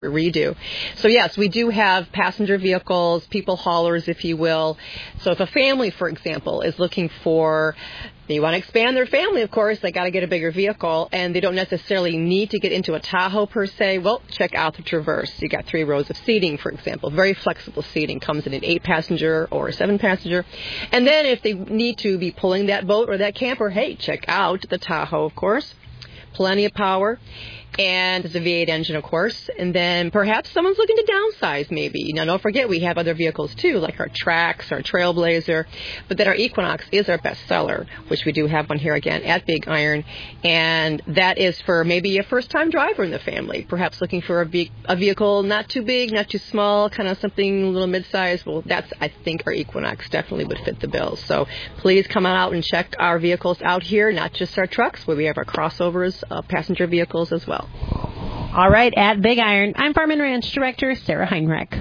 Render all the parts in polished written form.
redo. So yes, we do have passenger vehicles, people haulers, if you will. So if a family, for example, is looking for, they want to expand their family, of course, they got to get a bigger vehicle, and they don't necessarily need to get into a Tahoe per se. Well, check out the Traverse. You got 3 rows of seating, for example. Very flexible seating. Comes in an 8-passenger or a 7-passenger. And then if they need to be pulling that boat or that camper, hey, check out the Tahoe, of course. Plenty of power. And it's a V8 engine, of course. And then perhaps someone's looking to downsize, maybe. Now, don't forget, we have other vehicles, too, like our Trax, our Trailblazer. But then our Equinox is our best seller, which we do have one here again at Big Iron. And that is for maybe a first-time driver in the family, perhaps looking for a vehicle not too big, not too small, kind of something a little mid-sized. Well, that's, I think, our Equinox definitely would fit the bill. So please come out and check our vehicles out here, not just our trucks, where we have our crossovers, passenger vehicles as well. All right, at Big Iron, I'm Farm and Ranch Director Sarah Heinrich.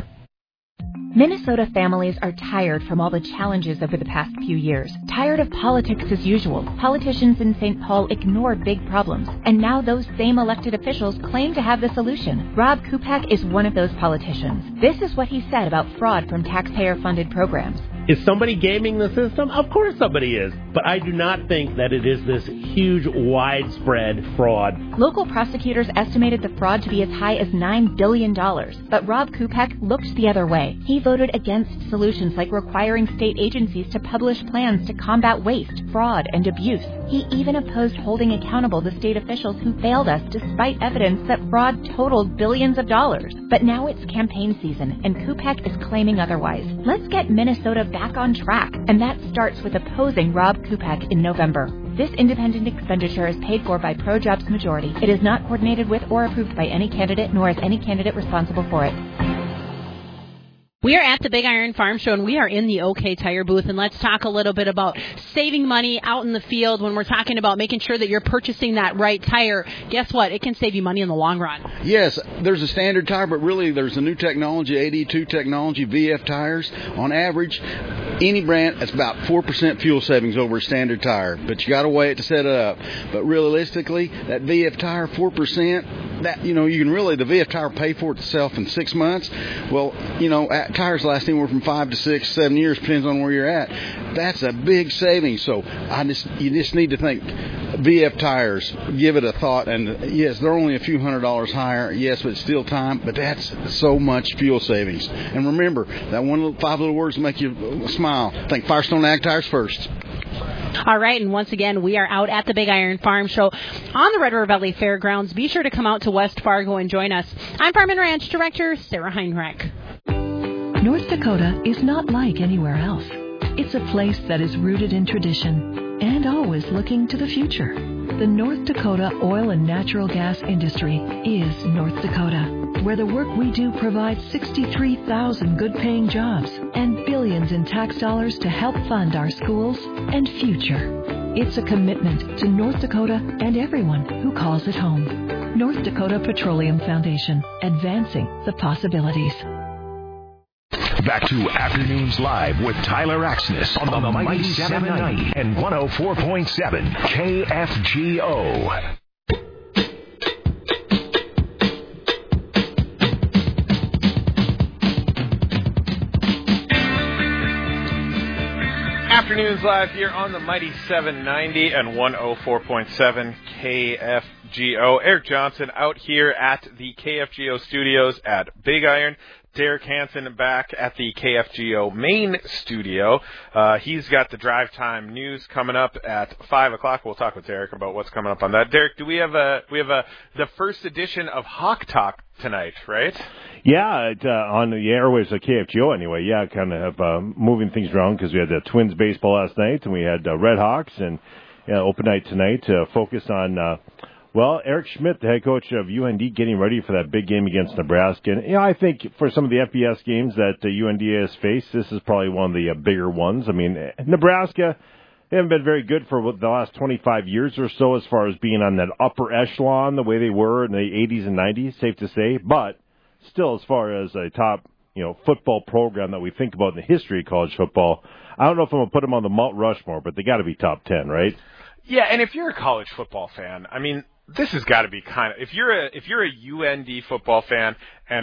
Minnesota families are tired from all the challenges over the past few years. Tired of politics as usual. Politicians in St. Paul ignored big problems, and now those same elected officials claim to have the solution. Rob Kupak is one of those politicians. This is what he said about fraud from taxpayer-funded programs. Is somebody gaming the system? Of course somebody is. But I do not think that it is this huge, widespread fraud. Local prosecutors estimated the fraud to be as high as $9 billion. But Rob Kupak looked the other way. He voted against solutions like requiring state agencies to publish plans to combat waste, fraud, and abuse. He even opposed holding accountable the state officials who failed us despite evidence that fraud totaled billions of dollars. But now it's campaign season, and Kupak is claiming otherwise. Let's get Minnesota back on track, and that starts with opposing Rob Kupak in November. This independent expenditure is paid for by ProJobs Majority. It is not coordinated with or approved by any candidate, nor is any candidate responsible for it. We are at the Big Iron Farm Show, and we are in the OK Tire booth, and let's talk a little bit about saving money out in the field when we're talking about making sure that you're purchasing that right tire. Guess what? It can save you money in the long run. Yes, there's a standard tire, but really there's a new technology, AD2 technology, VF tires. On average, any brand, it's about 4% fuel savings over a standard tire, but you got to weigh it to set it up. But realistically, that VF tire, 4%, that, you can really, the VF tire pay for itself in 6 months. Well, tires last anywhere from 5 to 6, 7 years, depends on where you're at. That's a big savings. So you just need to think VF tires. Give it a thought. And yes, they're only a few $100s higher. Yes, but it's still time. But that's so much fuel savings. And remember, that 5 little words make you smile. Think Firestone Ag Tires first. All right, and once again, we are out at the Big Iron Farm Show on the Red River Valley Fairgrounds. Be sure to come out to West Fargo and join us. I'm Farm and Ranch Director Sarah Heinrich. North Dakota is not like anywhere else. It's a place that is rooted in tradition and always looking to the future. The North Dakota oil and natural gas industry is North Dakota, where the work we do provides 63,000 good-paying jobs and billions in tax dollars to help fund our schools and future. It's a commitment to North Dakota and everyone who calls it home. North Dakota Petroleum Foundation, advancing the possibilities. Back to Afternoons Live with Tyler Axness on the Mighty 790 and 104.7 KFGO. Afternoons Live here on the Mighty 790 and 104.7 KFGO. Eric Johnson out here at the KFGO studios at Big Iron. Derek Hansen back at the KFGO main studio. He's got the drive time news coming up at 5 o'clock. We'll talk with Derek about what's coming up on that. Derek, do we have the first edition of Hawk Talk tonight, right? Yeah, on the airwaves of KFGO anyway. Yeah, kind of moving things around because we had the Twins baseball last night and we had Red Hawks and open night tonight to focus on Eric Schmidt, the head coach of UND, getting ready for that big game against Nebraska. And, I think for some of the FBS games that UND has faced, this is probably one of the bigger ones. I mean, Nebraska, they haven't been very good for the last 25 years or so as far as being on that upper echelon the way they were in the 80s and 90s, safe to say. But still, as far as a top, football program that we think about in the history of college football, I don't know if I'm going to put them on the Mount Rushmore, but they got to be top 10, right? Yeah, and if you're a college football fan, I mean, this has got to be kind of, if you're a UND football fan and